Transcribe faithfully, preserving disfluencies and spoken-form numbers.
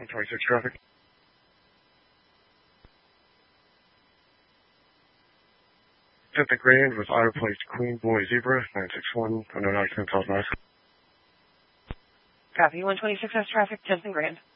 one twenty-six traffic. tenth and Grand with auto placed Queen Boy Zebra, nine six one, unknown occupant, cause nice. Copy, one twenty-six has traffic, tenth and Grand.